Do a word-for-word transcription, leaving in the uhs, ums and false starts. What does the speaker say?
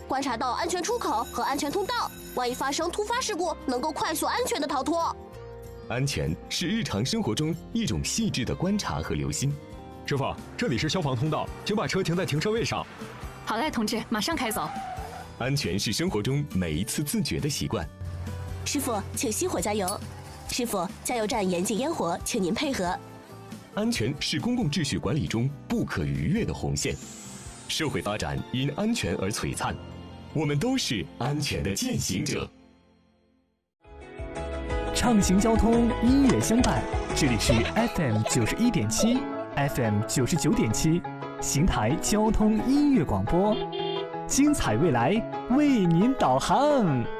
观察到安全出口和安全通道，万一发生突发事故，能够快速安全的逃脱。 安全是日常生活中一种细致的观察和留心。 师傅，这里是消防通道，请把车停在停车位上。 好嘞，同志，马上开走。 安全是生活中每一次自觉的习惯。 师傅，请熄火加油。师傅，加油站严禁烟火，请您配合。 安全是公共秩序管理中不可逾越的红线。社会发展因安全而璀璨，我们都是安全的践行者。 畅行交通，音乐相伴。这里是 F M 九十一点七 ，F M 九十九点七，邢台交通音乐广播，精彩未来为您导航。